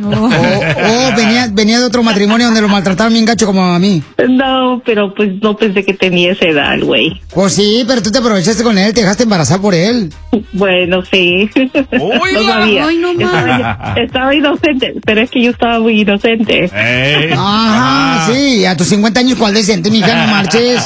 venía de otro matrimonio donde lo maltrataron bien gacho como a mí. No, pero pues no pensé que tenía esa edad, güey. Pues sí, pero tú te aprovechaste con él, te dejaste embarazar por él. Bueno, sí. No sabía. Ay, no estaba inocente, pero es que yo estaba muy inocente. Ajá, sí, a tus 50 años, ¿cuál decente, mija? No marches.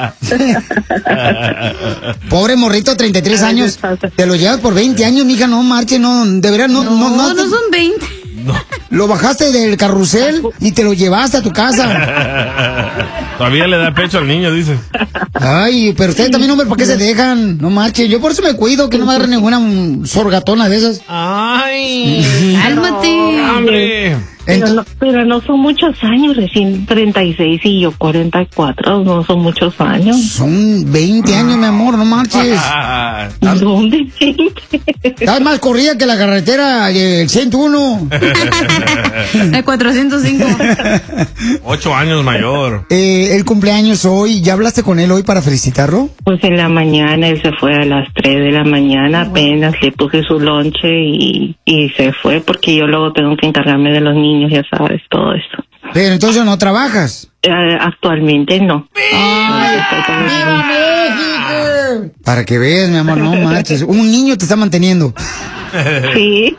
Pobre morrito, 33 años. Te lo llevas por 20 años, mija, no marches, no, de verdad, no son 20. No. Lo bajaste del carrusel y te lo llevaste a tu casa. Todavía le da pecho al niño, dice. Ay, pero ustedes también, hombre, ¿por qué se dejan? No marchen. Yo por eso me cuido, que no me agarre ninguna sorgatona de esas. Ay, cálmate. Hombre. Pero no son muchos años, recién 36 y yo 44, no son muchos años. Son 20 años, mi amor, no marches. ¿Dónde? Estás más corrida que la carretera del 101. El 405. 8 años mayor. El cumpleaños hoy, ¿ya hablaste con él hoy para felicitarlo? Pues en la mañana, él se fue a las 3 de la mañana, apenas le puse su lonche y se fue porque yo luego tengo que encargarme de los niños, ya sabes, todo esto. Pero entonces no trabajas. Actualmente no. ¡Ay, ¡viva México! Para que veas, mi amor, no marches. Un niño te está manteniendo. Sí.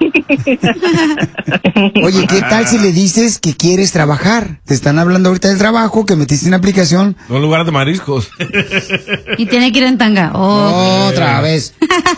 Oye, ¿qué tal si le dices que quieres trabajar? Te están hablando ahorita del trabajo, que metiste en aplicación. Un lugar de mariscos. Y tiene que ir en tanga. Otra vez.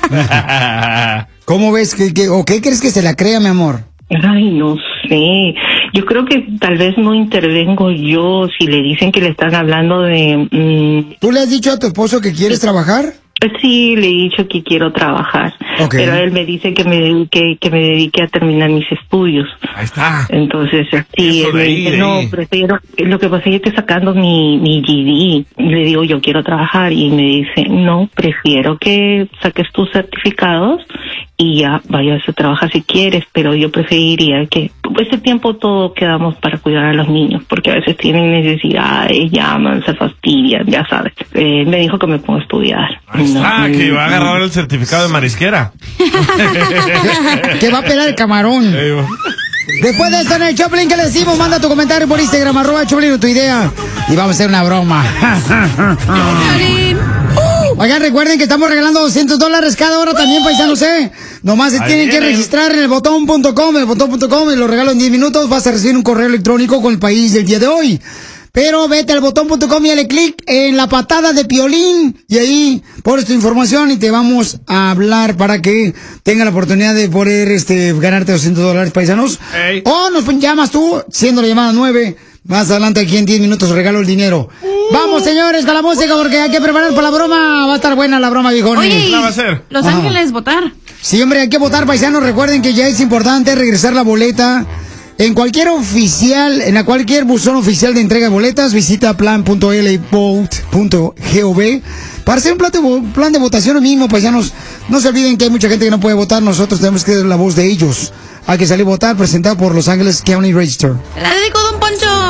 ¿Cómo ves? ¿O qué crees que se la crea, mi amor? Ay, no sé. Yo creo que tal vez no intervengo yo si le dicen que le están hablando de... ¿Tú le has dicho a tu esposo que quieres trabajar? Sí, le he dicho que quiero trabajar, pero él me dice que me dedique a terminar mis estudios. Ahí está. Entonces, sí, él me dice, no, prefiero, lo que pasa es que estoy sacando mi GED. Le digo, yo quiero trabajar, y me dice, no, prefiero que saques tus certificados y ya vayas a trabajar si quieres, pero yo preferiría que ese tiempo todo quedamos para cuidar a los niños, porque a veces tienen necesidades, llaman, se fastidian, ya sabes. Me dijo que me pongo a estudiar. Que va a agarrar el certificado de marisquera. Que va a pelar el camarón. Después de esto en el Choplin, ¿qué le decimos? Manda tu comentario por Instagram, @Choplin, tu idea, y vamos a hacer una broma. Oigan, recuerden que estamos regalando $200 cada hora también, paisanos, Nomás se tienen que registrar en el botón.com, y lo regalo en 10 minutos. Vas a recibir un correo electrónico con el país del día de hoy. Pero vete al botón.com y dale clic en la patada de Piolín y ahí pones tu información y te vamos a hablar para que tenga la oportunidad de poder ganarte $200, paisanos. Hey. O nos llamas tú, siendo la llamada 9. Más adelante, aquí en 10 minutos, regalo el dinero. Vamos, señores, con la música, porque hay que preparar para la broma. Va a estar buena la broma, viejones. Oye, ¿la va a hacer? Los Ángeles, votar. Sí, hombre, hay que votar, paisanos. Recuerden que ya es importante regresar la boleta. En cualquier cualquier buzón oficial de entrega de boletas, visita plan.lvote.gov para hacer un plan de votación mismo, paisanos. No se olviden que hay mucha gente que no puede votar. Nosotros tenemos que dar la voz de ellos. Hay que salir a votar, presentado por Los Ángeles County Register. La dedico, don Poncho.